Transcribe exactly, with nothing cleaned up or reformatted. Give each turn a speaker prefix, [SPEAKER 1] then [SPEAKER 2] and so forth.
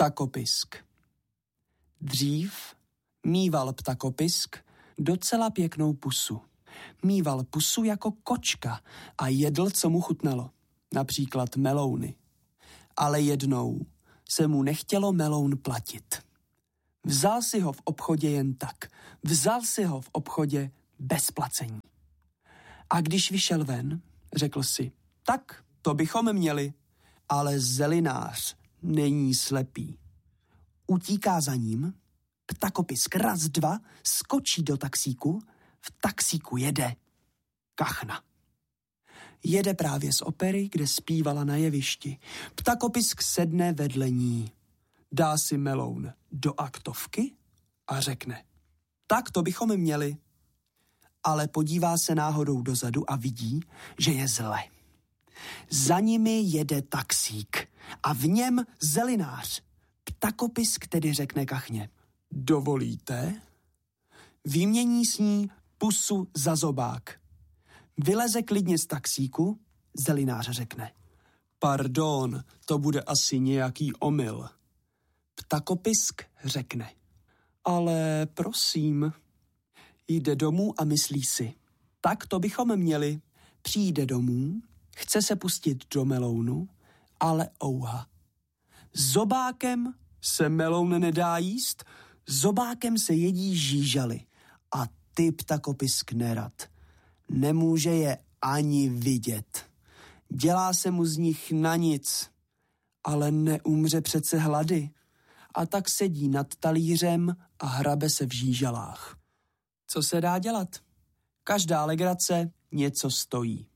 [SPEAKER 1] Ptakopisk. Dřív míval ptakopisk docela pěknou pusu. Míval pusu jako kočka a jedl, co mu chutnalo, například melouny. Ale jednou se mu nechtělo meloun platit. Vzal si ho v obchodě jen tak. Vzal si ho v obchodě bez placení. A když vyšel ven, řekl si, tak to bychom měli, ale zelinář není slepý. Utíká za ním, ptakopisk raz, dva, skočí do taxíku, v taxíku jede Kachna. Jede právě z opery, kde zpívala na jevišti. Ptakopisk sedne vedle ní, dá si meloun do aktovky a řekne, tak to bychom měli. Ale podívá se náhodou dozadu a vidí, že je zle. Za nimi jede taxík a v něm zelinář. Ptakopisk tedy řekne Kachně, dovolíte? Vymění s ní pusu za zobák. Vyleze klidně z taxíku, zelinář řekne, pardon, to bude asi nějaký omyl. Ptakopisk řekne, ale prosím. Jde domů a myslí si, tak to bychom měli. Přijde domů, chce se pustit do melounu, ale ouha. Zobákem se meloun nedá jíst, zobákem se jedí žížaly. A ty ptakopisk nerad. Nemůže je ani vidět. Dělá se mu z nich na nic, ale neumře přece hlady. A tak sedí nad talířem a hrabe se v žížalách. Co se dá dělat? Každá legrace něco stojí.